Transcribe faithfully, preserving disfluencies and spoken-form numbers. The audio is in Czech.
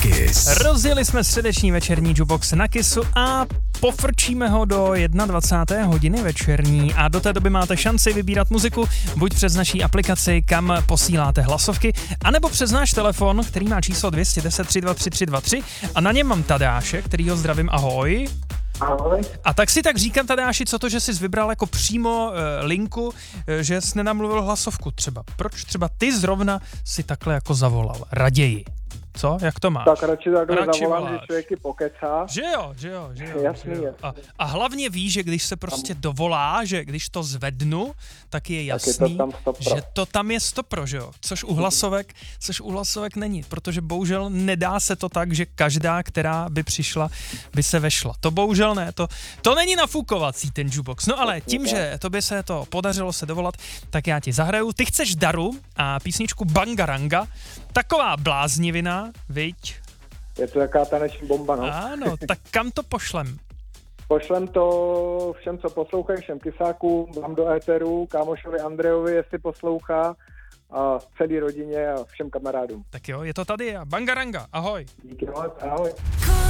Kiss. Rozjeli jsme středeční večerní jukebox na Kissu a pofrčíme ho do dvacáté jedna hodiny večerní a do té doby máte šanci vybírat muziku buď přes naší aplikaci, kam posíláte hlasovky, anebo přes náš telefon, který má číslo dvě deset tři dva tři tři dva tři a na něm mám Tadeáše, kterýho zdravím, ahoj. Ahoj. A tak si tak říkám, Tadeáši, co to, že jsi vybral jako přímo e, linku, e, že jsi nenamluvil hlasovku třeba. Proč třeba ty zrovna si takhle jako zavolal? Raději. Co? Jak to máš? Tak radši takhle Radši zavolám, voláš. že člověk i pokecá. Že jo, že jo, že jo. Jasný, že jo. A, a hlavně ví, že když se prostě dovolá, že když to zvednu, tak je jasný, tak je to tam sto pro. že to tam je sto pro, že jo. Což u hlasovek, což u hlasovek není, protože bohužel nedá se to tak, že každá, která by přišla, by se vešla. To bohužel ne, to, to není nafukovací ten jukebox. No ale tím, že tobě se to podařilo se dovolat, tak já ti zahraju. Ty chceš Daru a písničku Bangaranga, taková bláznivina, viď? Je to jaká taneční bomba, no. Ano, tak kam to pošlem? Pošlem to všem, co poslouchají, všem kysákům, vám do éteru, kámošovi Andrejovi, jestli poslouchá, a celý rodině a všem kamarádům. Tak jo, je to tady a Bangaranga, ahoj. Díky moc, ahoj. Call